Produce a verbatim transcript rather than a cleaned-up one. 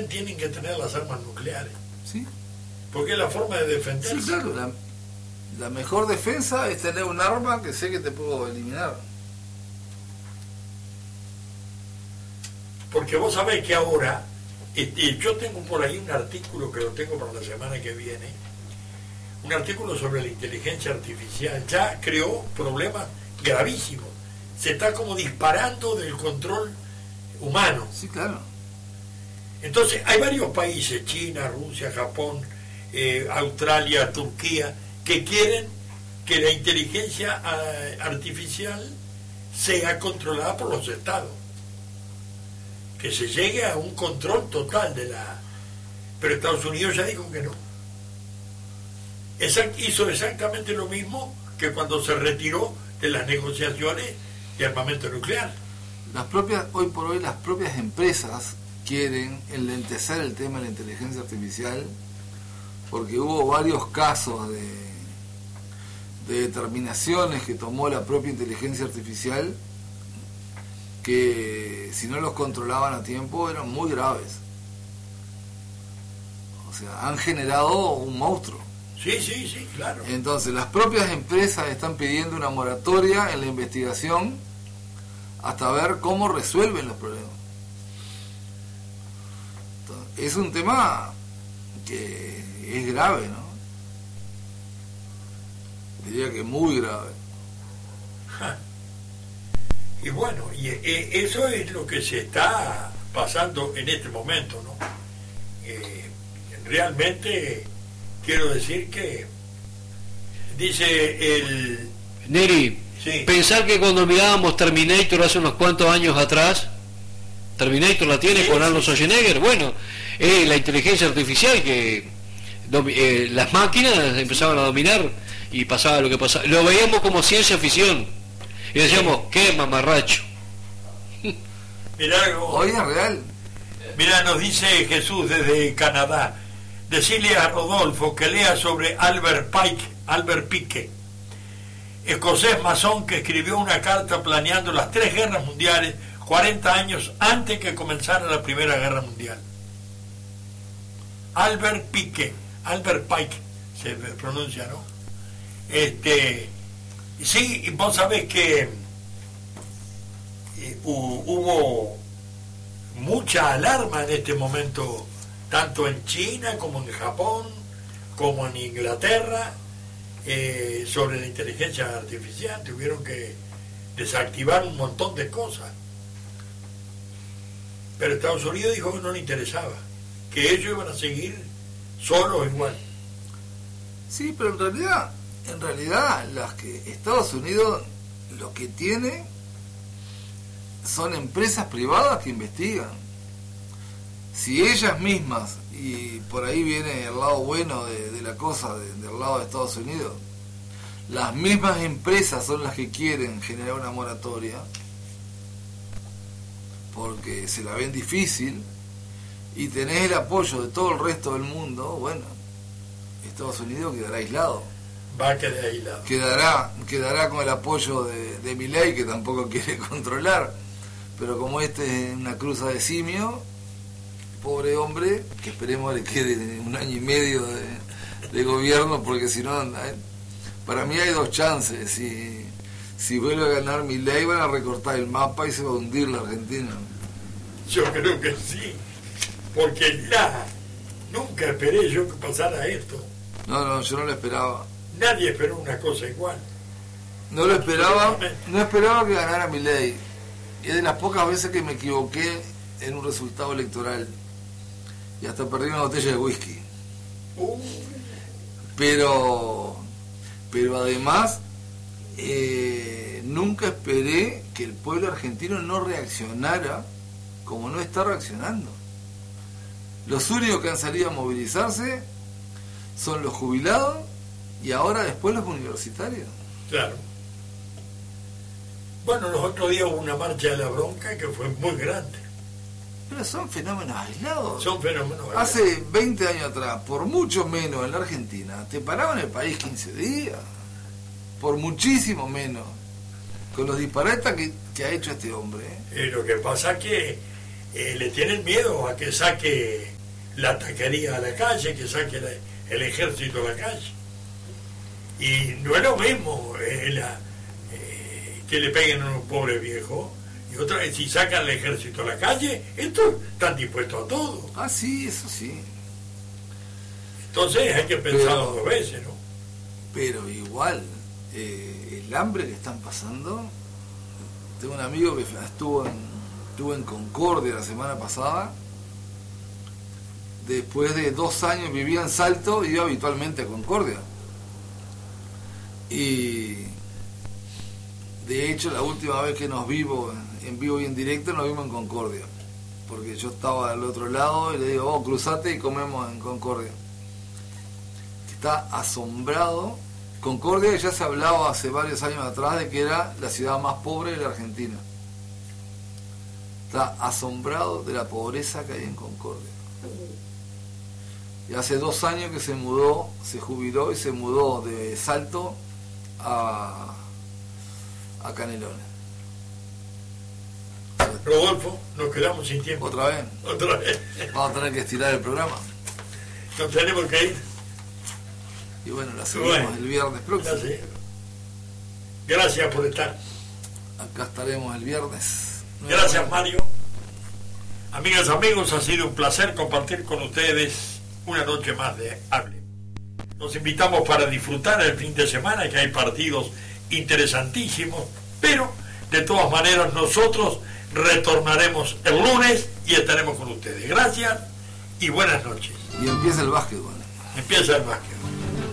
tienen que tener las armas nucleares. Sí. Porque es la forma de defenderse. Sí, claro. La, la mejor defensa es tener un arma que sé que te puedo eliminar. Porque vos sabés que ahora, y yo tengo por ahí un artículo que lo tengo para la semana que viene, un artículo sobre la inteligencia artificial, ya creó problemas gravísimos. Se está como disparando del control humano. Sí, claro. Entonces, hay varios países, China, Rusia, Japón, eh, Australia, Turquía, que quieren que la inteligencia eh, artificial sea controlada por los estados. Que se llegue a un control total de la... Pero Estados Unidos ya dijo que no. Exact, hizo exactamente lo mismo que cuando se retiró de las negociaciones de armamento nuclear. Las propias, hoy por hoy las propias empresas quieren enlentecer el tema de la inteligencia artificial porque hubo varios casos de, de determinaciones que tomó la propia inteligencia artificial que si no los controlaban a tiempo eran muy graves. O sea, han generado un monstruo. Sí, sí, sí, claro. Entonces, las propias empresas están pidiendo una moratoria en la investigación hasta ver cómo resuelven los problemas. Entonces, es un tema que es grave, ¿no? Diría que muy grave. Ja. Y bueno, y eh, eso es lo que se está pasando en este momento, ¿no? Eh, realmente quiero decir que dice el... Neri, sí. Pensar que cuando mirábamos Terminator hace unos cuantos años atrás, Terminator la tiene Sí, con sí, Arnold sí. Schwarzenegger, bueno, es la inteligencia artificial que domi- eh, las máquinas empezaban a dominar y pasaba lo que pasaba. Lo veíamos como ciencia ficción y decíamos, qué mamarracho. Mirá, Hoy es real. Mirá, nos dice Jesús desde Canadá, decirle a Rodolfo que lea sobre Albert Pike, Albert Pike, escocés masón que escribió una carta planeando las tres guerras mundiales cuarenta años antes que comenzara la Primera Guerra Mundial. Albert Pike, Albert Pike se pronuncia, ¿no? Este, sí, y vos sabés que eh, hu- hubo mucha alarma en este momento, tanto en China como en Japón, como en Inglaterra, eh, sobre la inteligencia artificial. Tuvieron que desactivar un montón de cosas. Pero Estados Unidos dijo que no le interesaba, que ellos iban a seguir solos igual. Sí, pero en realidad, en realidad, las que Estados Unidos lo que tiene son empresas privadas que investigan. Si ellas mismas, y por ahí viene el lado bueno de, de la cosa, de, del lado de Estados Unidos, las mismas empresas son las que quieren generar una moratoria, porque se la ven difícil, y tenés el apoyo de todo el resto del mundo, bueno, Estados Unidos quedará aislado. Va a quedar aislado. Quedará, quedará con el apoyo de, de Milei, que tampoco quiere controlar, pero como este es una cruza de simio, pobre hombre, que esperemos le quede un año y medio de, de gobierno, porque si no, para mí hay dos chances. Si, si vuelve a ganar Milei, van a recortar el mapa y se va a hundir la Argentina. Yo creo que sí, porque la, nunca esperé yo que pasara esto. No, no, yo no lo esperaba. Nadie esperó una cosa igual. No lo esperaba, no esperaba que ganara Milei. Es de las pocas veces que me equivoqué en un resultado electoral. Y hasta perdí una botella de whisky. Uh, Pero, pero además, eh, nunca esperé que el pueblo argentino no reaccionara como no está reaccionando. Los únicos que han salido a movilizarse son los jubilados y ahora después los universitarios. claro. Bueno, los otros días hubo una marcha de la bronca que fue muy grande. Pero son fenómenos aislados. Son fenómenos. Hace veinte años atrás, por mucho menos en la Argentina, te paraban el país quince días. Por muchísimo menos. Con los disparates que, que ha hecho este hombre. ¿eh? Eh, lo que pasa es que eh, le tienen miedo a que saque la taquería a la calle, que saque la, el ejército a la calle. Y no es lo mismo eh, la, eh, que le peguen a un pobre viejo, y otra vez si sacan el ejército a la calle, estos están dispuestos a todo. Ah, sí, eso sí. Entonces hay que pensarlo dos veces, ¿no? Pero igual, eh, el hambre que están pasando, tengo un amigo que estuvo en, estuvo en Concordia la semana pasada, después de dos años vivía en Salto y iba habitualmente a Concordia. Y de hecho la última vez que nos vimos en vivo y en directo nos vimos en Concordia, porque yo estaba al otro lado y le digo, oh, cruzate y comemos en Concordia. Está asombrado. Concordia ya se hablaba hace varios años atrás de que era la ciudad más pobre de la Argentina. Está asombrado de la pobreza que hay en Concordia. Y hace dos años que se mudó, se jubiló y se mudó de Salto a, a Canelones. Rodolfo, nos quedamos sin tiempo. ¿Otra vez? Otra vez. Vamos a tener que estirar el programa. Nos tenemos que ir. Y bueno, la seguimos bueno, el viernes próximo. Gracias. Gracias por estar. Acá estaremos el viernes. Gracias, Mario. Amigas, amigos, ha sido un placer compartir con ustedes una noche más de Hable. Los invitamos para disfrutar el fin de semana, que hay partidos interesantísimos, pero de todas maneras nosotros retornaremos el lunes y estaremos con ustedes. Gracias y buenas noches. Y empieza el básquetbol. Empieza el básquetbol.